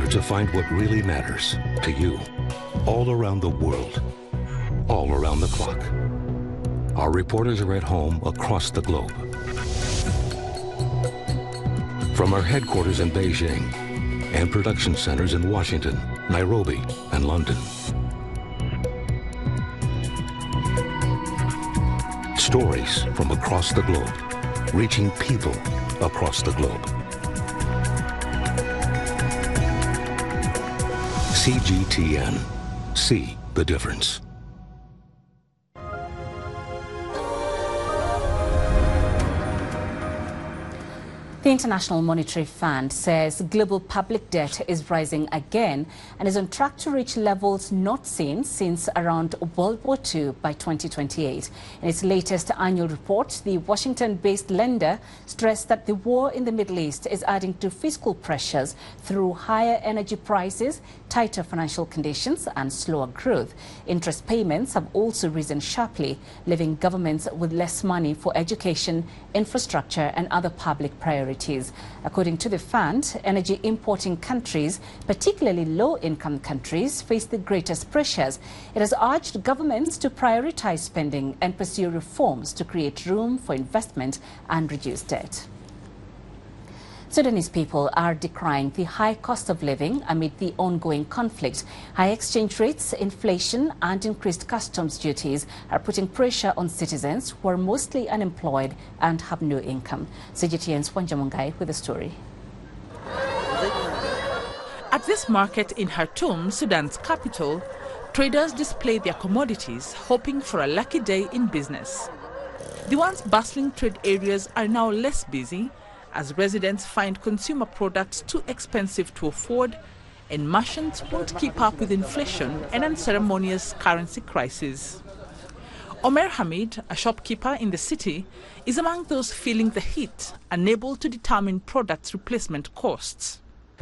to find what really matters to you, all around the world, all around the clock. Our reporters are at home across the globe. From our headquarters in Beijing and production centers in Washington, Nairobi, and London. Stories from across the globe, reaching people across the globe. CGTN. See the difference. The International Monetary Fund says global public debt is rising again and is on track to reach levels not seen since around World War II by 2028. In its latest annual report, the Washington-based lender stressed that the war in the Middle East is adding to fiscal pressures through higher energy prices, tighter financial conditions and slower growth. Interest payments have also risen sharply, leaving governments with less money for education, infrastructure and other public priorities. According to the fund, energy importing countries, particularly low-income countries, face the greatest pressures. It has urged governments to prioritize spending and pursue reforms to create room for investment and reduce debt. Sudanese people are decrying the high cost of living amid the ongoing conflict. High exchange rates, inflation and increased customs duties are putting pressure on citizens who are mostly unemployed and have no income. CGTN's Wanja Mungai with the story. At this market in Khartoum, Sudan's capital, traders display their commodities, hoping for a lucky day in business. The once bustling trade areas are now less busy, as residents find consumer products too expensive to afford and merchants won't keep up with inflation and unceremonious currency crisis. Omer Hamid, a shopkeeper in the city, is among those feeling the heat, unable to determine products' replacement costs.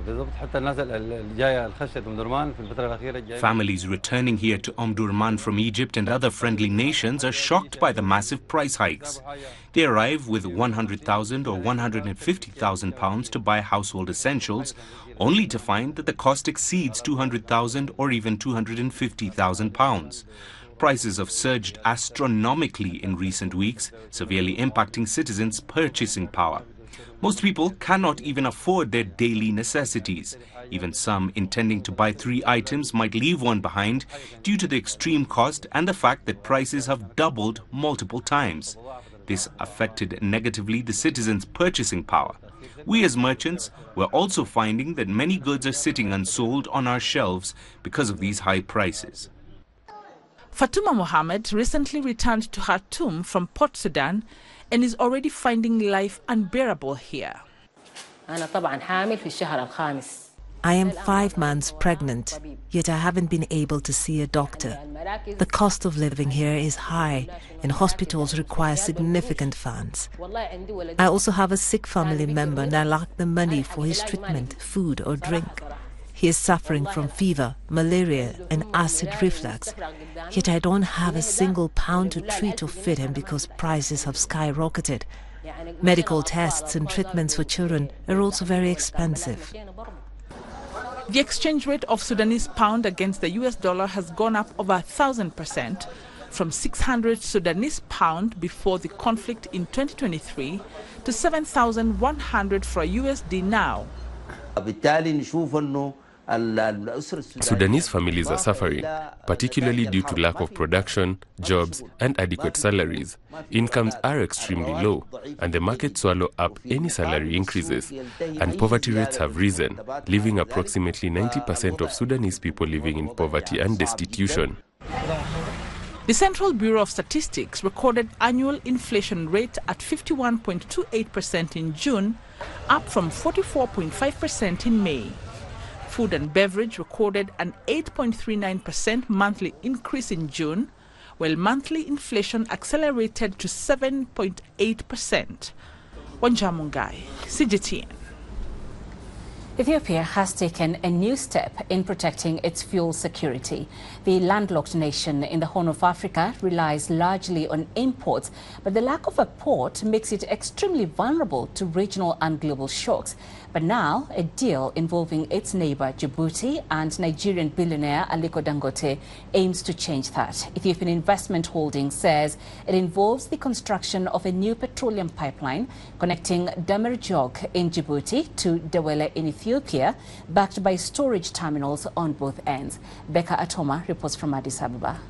Families returning here to Omdurman from Egypt and other friendly nations are shocked by the massive price hikes. They arrive with 100,000 or 150,000 pounds to buy household essentials, only to find that the cost exceeds 200,000 or even 250,000 pounds. Prices have surged astronomically in recent weeks, severely impacting citizens' purchasing power. Most people cannot even afford their daily necessities. Even some intending to buy 3 items might leave one behind due to the extreme cost and the fact that prices have doubled multiple times. This affected negatively the citizens' purchasing power. We as merchants were also finding that many goods are sitting unsold on our shelves because of these high prices. Fatuma Mohammed recently returned to Khartoum from Port Sudan and is already finding life unbearable here. I am 5 months pregnant, yet I haven't been able to see a doctor. The cost of living here is high and hospitals require significant funds. I also have a sick family member and I lack the money for his treatment, food or drink. He is suffering from fever, malaria and acid reflux, yet I don't have a single pound to treat or feed him because prices have skyrocketed. Medical tests and treatments for children are also very expensive. The exchange rate of Sudanese pound against the US dollar has gone up over 1,000%, from 600 Sudanese pound before the conflict in 2023 to 7,100 for a USD now. Sudanese families are suffering, particularly due to lack of production, jobs and adequate salaries. Incomes are extremely low and the market swallow up any salary increases, and poverty rates have risen, leaving approximately 90% of Sudanese people living in poverty and destitution. The Central Bureau of Statistics recorded annual inflation rate at 51.28% in June, up from 44.5% in May. Food and beverage recorded an 8.39% monthly increase in June, while monthly inflation accelerated to 7.8%. Wanja Mungai, CGTN. Ethiopia has taken a new step in protecting its fuel security. The landlocked nation in the Horn of Africa relies largely on imports, but the lack of a port makes it extremely vulnerable to regional and global shocks. But now, a deal involving its neighbor Djibouti and Nigerian billionaire Aliko Dangote aims to change that. Ethiopian Investment Holdings says it involves the construction of a new petroleum pipeline connecting Damerjog in Djibouti to Dawele in Ethiopia, backed by storage terminals on both ends. Becca Atoma reports from Addis Ababa.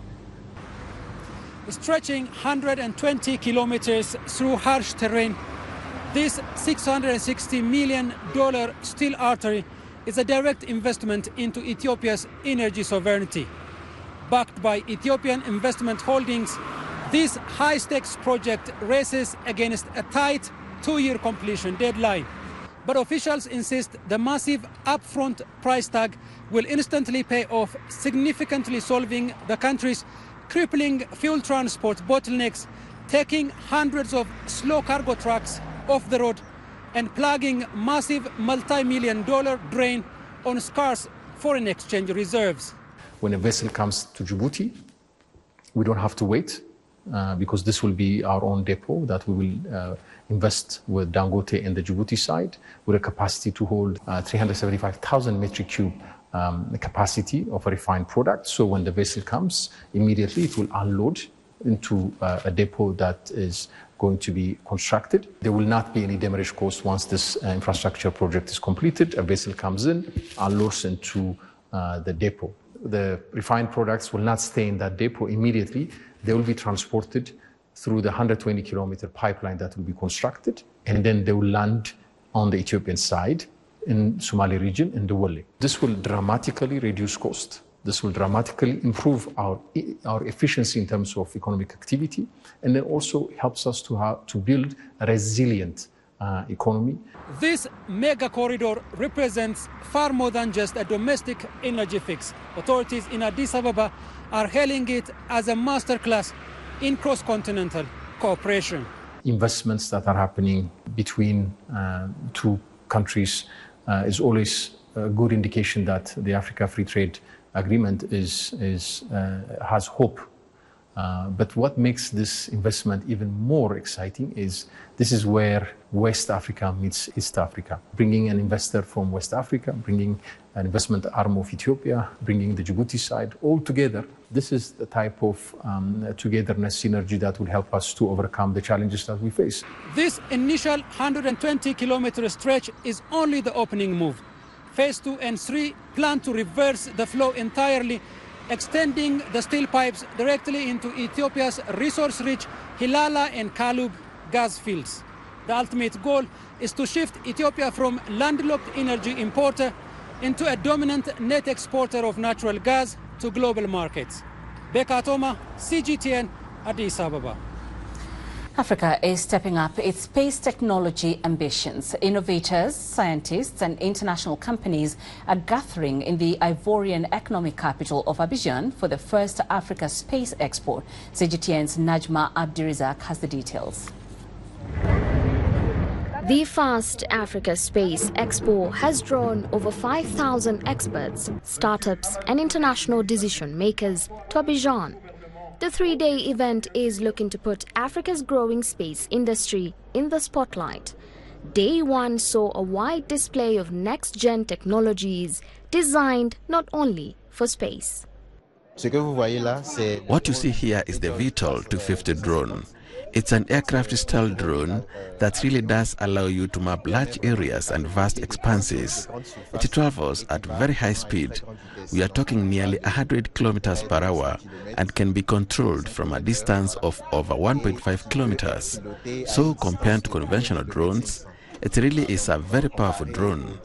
Stretching 120 kilometers through harsh terrain, this $660 million steel artery is a direct investment into Ethiopia's energy sovereignty. Backed by Ethiopian Investment Holdings, this high-stakes project races against a tight 2-year completion deadline. But officials insist the massive upfront price tag will instantly pay off, significantly solving the country's crippling fuel transport bottlenecks, taking hundreds of slow cargo trucks off the road and plugging massive multi-million-dollar drain on scarce foreign exchange reserves. When a vessel comes to Djibouti, we don't have to wait because this will be our own depot that we will invest with Dangote in the Djibouti side with a capacity to hold 375,000 metric cube capacity of a refined product. So when the vessel comes, immediately it will unload into a depot that is going to be constructed. There will not be any demurrage cost once this infrastructure project is completed. A vessel comes in, unloads into the depot. The refined products will not stay in that depot immediately. They will be transported through the 120-kilometer pipeline that will be constructed, and then they will land on the Ethiopian side in Somali region in Dawele. This will dramatically reduce cost. This will dramatically improve our efficiency in terms of economic activity, and then also helps us to build a resilient economy. This mega corridor represents far more than just a domestic energy fix. Authorities in Addis Ababa are hailing it as a masterclass in cross-continental cooperation. Investments that are happening between two countries is always a good indication that the Africa Free Trade Agreement has hope. But what makes this investment even more exciting is this is where West Africa meets East Africa. Bringing an investor from West Africa, bringing an investment arm of Ethiopia, bringing the Djibouti side all together. This is the type of togetherness synergy that will help us to overcome the challenges that we face. This initial 120-kilometer stretch is only the opening move. Phase 2 and 3 plan to reverse the flow entirely, extending the steel pipes directly into Ethiopia's resource-rich Hilala and Kalub gas fields. The ultimate goal is to shift Ethiopia from landlocked energy importer into a dominant net exporter of natural gas to global markets. Becca Atoma, CGTN, Addis Ababa. Africa is stepping up its space technology ambitions. Innovators, scientists and international companies are gathering in the Ivorian economic capital of Abidjan for the first Africa Space Expo. CGTN's Najma Abdirizak has the details. The first Africa Space Expo has drawn over 5,000 experts, startups and international decision makers to Abidjan. The 3-day event is looking to put Africa's growing space industry in the spotlight. Day 1 saw a wide display of next-gen technologies designed not only for space. What you see here is the VTOL 250 drone. It's an aircraft-style drone that really does allow you to map large areas and vast expanses. It travels at very high speed. We are talking nearly 100 kilometers per hour and can be controlled from a distance of over 1.5 kilometers. So compared to conventional drones, it really is a very powerful drone.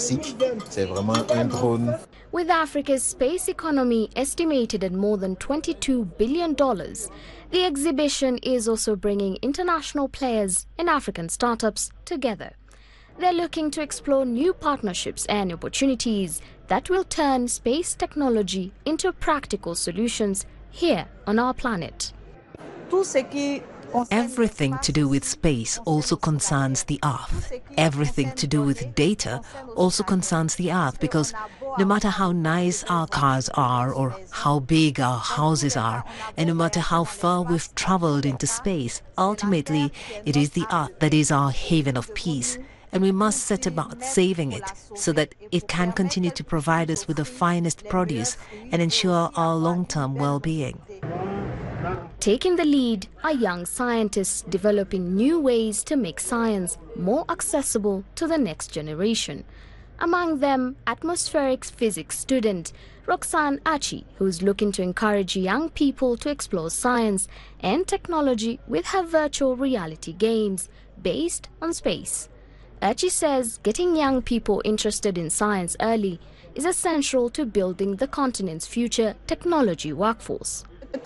With Africa's space economy estimated at more than $22 billion, the exhibition is also bringing international players and African startups together. They're looking to explore new partnerships and opportunities that will turn space technology into practical solutions here on our planet. Everything to do with space also concerns the Earth. Everything to do with data also concerns the Earth, because no matter how nice our cars are or how big our houses are, and no matter how far we've traveled into space, ultimately it is the Earth that is our haven of peace. And we must set about saving it so that it can continue to provide us with the finest produce and ensure our long-term well-being. Taking the lead are young scientists developing new ways to make science more accessible to the next generation. Among them, atmospheric physics student Roxanne Achi, who's looking to encourage young people to explore science and technology with her virtual reality games based on space. Achi says getting young people interested in science early is essential to building the continent's future technology workforce.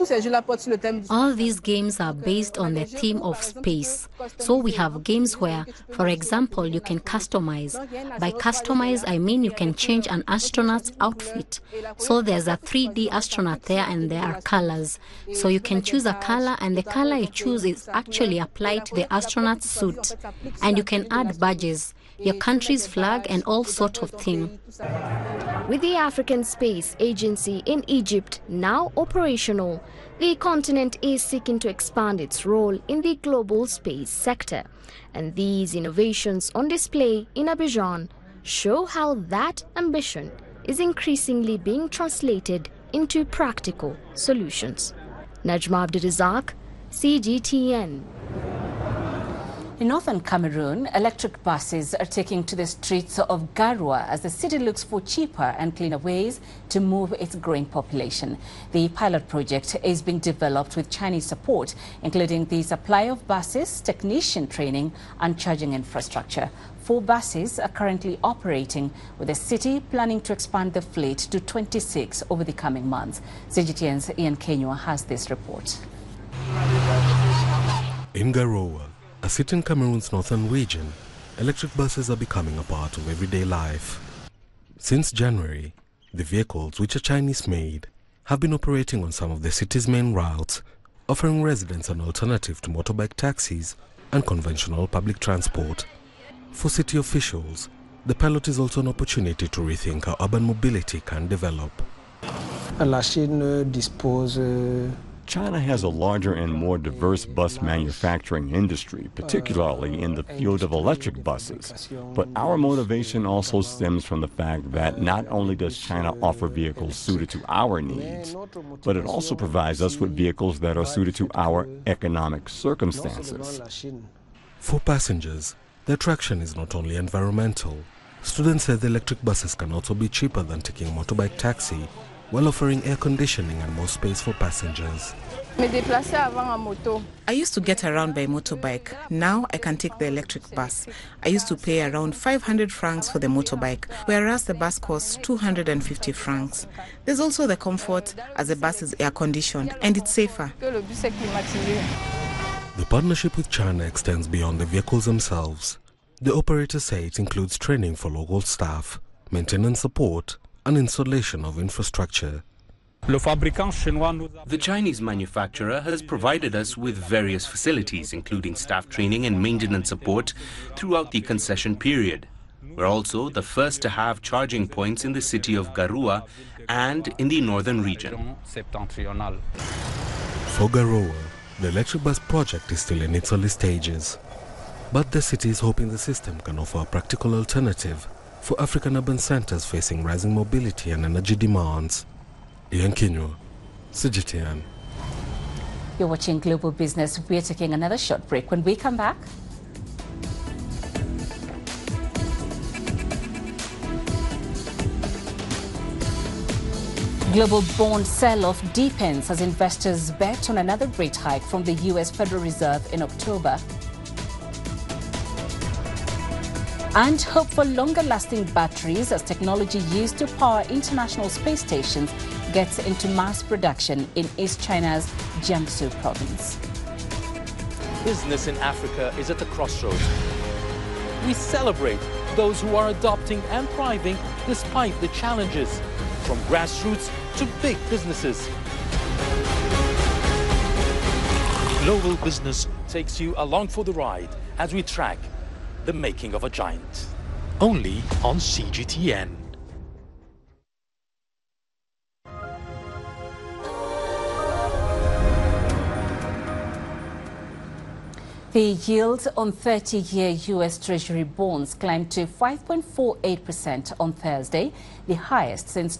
All these games are based on the theme of space. So we have games where, for example, you can customize. By customize, I mean you can change an astronaut's outfit. So there's a 3D astronaut there and there are colors. So you can choose a color and the color you choose is actually applied to the astronaut's suit. And you can add badges, your country's flag and all sorts of things. With the African Space Agency in Egypt now operational, the continent is seeking to expand its role in the global space sector. And these innovations on display in Abidjan show how that ambition is increasingly being translated into practical solutions. Najma Abdurazak, CGTN. In northern Cameroon, electric buses are taking to the streets of Garoua as the city looks for cheaper and cleaner ways to move its growing population. The pilot project is being developed with Chinese support, including the supply of buses, technician training and charging infrastructure. 4 buses are currently operating, with the city planning to expand the fleet to 26 over the coming months. CGTN's Ian Kenywa has this report. In Garoua, a city in Cameroon's northern region, electric buses are becoming a part of everyday life. Since January, the vehicles, which are Chinese-made, have been operating on some of the city's main routes, offering residents an alternative to motorbike taxis and conventional public transport. For city officials, the pilot is also an opportunity to rethink how urban mobility can develop. China has a larger and more diverse bus manufacturing industry, particularly in the field of electric buses. But our motivation also stems from the fact that not only does China offer vehicles suited to our needs, but it also provides us with vehicles that are suited to our economic circumstances. For passengers, the attraction is not only environmental. Students say the electric buses can also be cheaper than taking a motorbike taxi, while offering air conditioning and more space for passengers. I used to get around by motorbike. Now I can take the electric bus. I used to pay around 500 francs for the motorbike, whereas the bus costs 250 francs. There's also the comfort, as the bus is air-conditioned and it's safer. The partnership with China extends beyond the vehicles themselves. The operators say it includes training for local staff, maintenance support, and installation of infrastructure. The Chinese manufacturer has provided us with various facilities, including staff training and maintenance support throughout the concession period. We're also the first to have charging points in the city of Garoua and in the northern region. For Garoua, the electric bus project is still in its early stages. But the city is hoping the system can offer a practical alternative for African urban centers facing rising mobility and energy demands. Ian Kenywa, CGTN. You're watching Global Business. We're taking another short break. When we come back, global bond sell-off deepens as investors bet on another rate hike from the U.S. Federal Reserve in October. And hope for longer-lasting batteries as technology used to power international space stations gets into mass production in East China's Jiangsu province. Business in Africa is at the crossroads. We celebrate those who are adopting and thriving despite the challenges, from grassroots to big businesses. Global Business takes you along for the ride as we track the making of a giant. Only on CGTN. The yield on 30-year U.S. Treasury bonds climbed to 5.48% on Thursday, the highest since